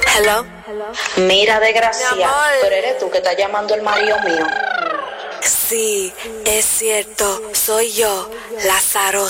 Hello. Mira, desgracia, pero eres tú que estás llamando el marido mío. Sí, es cierto, soy yo, la